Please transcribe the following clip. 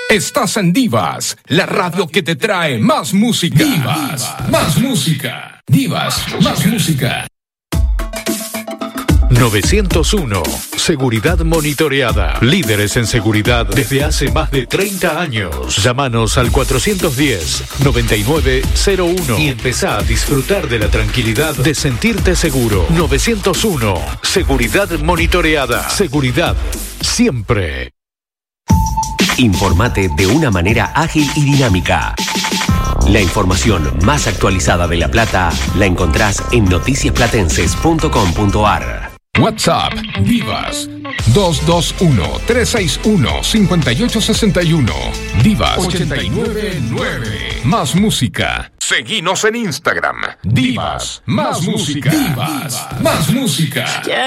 Estás en Divas, la radio que te trae más música. Divas, más música. Divas, más música. 901. Seguridad monitoreada. Líderes en seguridad desde hace más de 30 años. Llámanos al 410-9901 y empezá a disfrutar de la tranquilidad de sentirte seguro. 901. Seguridad monitoreada. Seguridad siempre. Informate de una manera ágil y dinámica. La información más actualizada de La Plata la encontrás en noticiasplatenses.com.ar. WhatsApp Divas 221-361-5861. Divas 899. Más música. Seguinos en Instagram. Divas, más música. Divas, más música.